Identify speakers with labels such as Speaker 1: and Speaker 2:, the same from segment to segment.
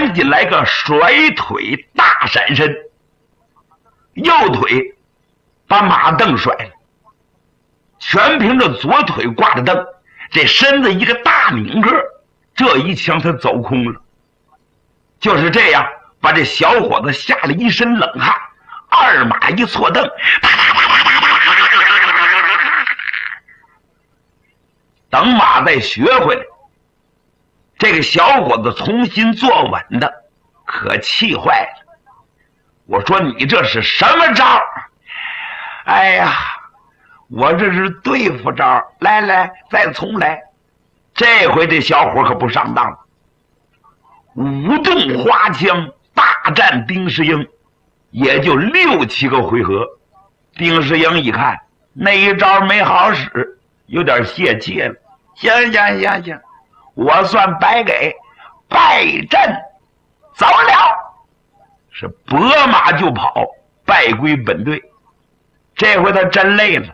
Speaker 1: 赶紧来个甩腿大闪身，右腿把马凳甩了，全凭着左腿挂着凳，这身子一个大拧个，这一枪他走空了。就是这样把这小伙子吓了一身冷汗，二马一错蹬，等马再学回来，这个小伙子重新坐稳的，可气坏了。我说你这是什么招？哎呀，我这是对付招，来来，再重来。这回这小伙可不上当了，舞动花枪大战丁世英，也就6、7个回合。丁世英一看那一招没好使，有点泄气了。行，我算白给，败阵走了，是拨马就跑，败归本队。这回他真累了，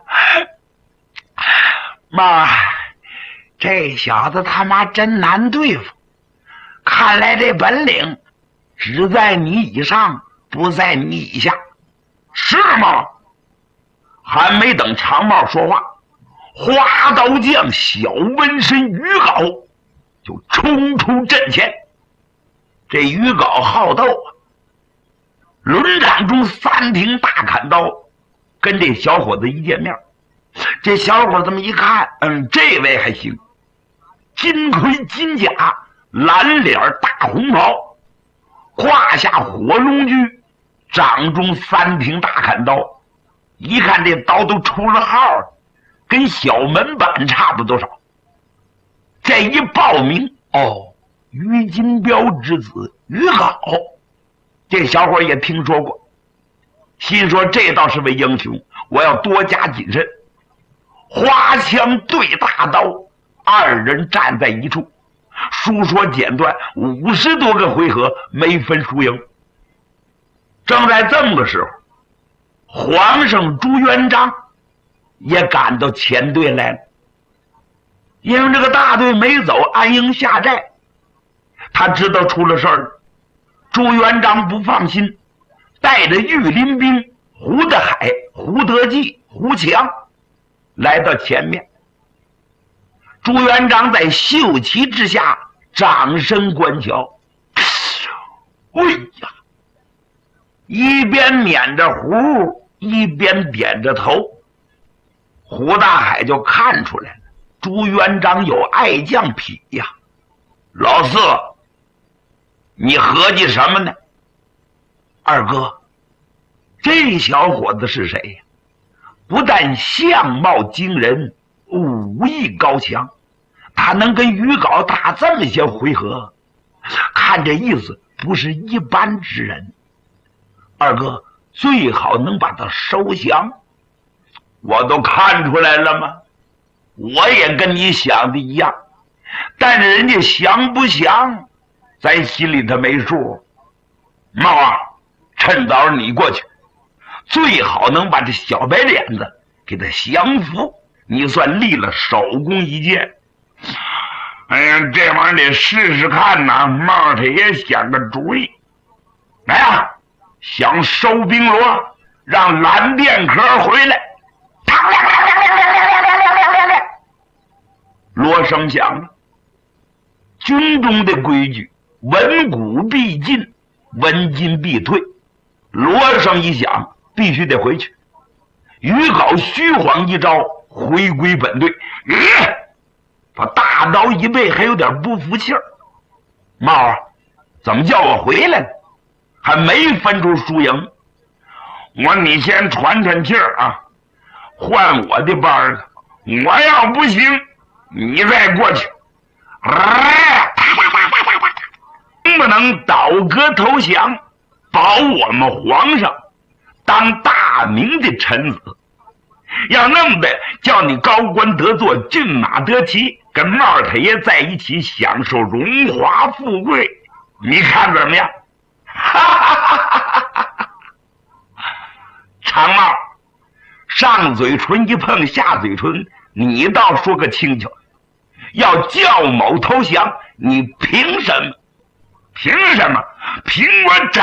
Speaker 1: 妈，这小子他妈真难对付，看来这本领只在你以上，不在你以下，是吗？还没等长帽说话，花刀将小纹身于镐就冲出阵前。这于镐好斗啊，轮掌中3挺大砍刀，跟这小伙子一见面，这小伙子们一看，这位还行，金盔金甲，蓝脸大红袍，胯下火龙驹，掌中3挺大砍刀，一看这刀都出了号了，跟小门板差不多少。这一报名，于金彪之子于镐，这小伙也听说过，心说这倒是位英雄，我要多加谨慎。花枪对大刀，二人站在一处，书说简短，50多个回合没分输赢。正在这么个时候，皇上朱元璋也赶到前队来了。因为这个大队没走，安营下寨，他知道出了事儿了。朱元璋不放心，带着御林兵胡德海、胡德济、胡强来到前面。朱元璋在秀旗之下掌声观瞧，哎呀，一边捻着胡，一边点着头。胡大海就看出来了，朱元璋有爱将痞呀。老四，你合计什么呢？二哥，这小伙子是谁呀？不但相貌惊人，武艺高强，他能跟于镐打这么些回合，看这意思不是一般之人。二哥，最好能把他收降。我都看出来了吗？我也跟你想的一样，但是人家降不降，咱心里头没数。茂啊，趁早你过去，最好能把这小白脸子给他降服，你算立了首功一件。哎呀，这玩意儿得试试看呐。茂他也想个主意，来啊，想收兵罗，让蓝钿壳回来。锣声响了，军中的规矩，文武必进，文金必退。锣声一响，必须得回去。于镐虚晃一招，回归本队，把大刀一背，还有点不服气儿。茂啊，怎么叫我回来了？还没分出输赢。你先喘喘气儿啊，换我的班了。我要不行，你再过去。能不能倒戈投降，保我们皇上当大明的臣子？要那么的，叫你高官得坐，骏马得骑，跟茂太爷在一起享受荣华富贵，你看怎么样？长帽，上嘴唇一碰下嘴唇，你倒说个清楚。要叫某投降，你凭什么？凭什么？凭我张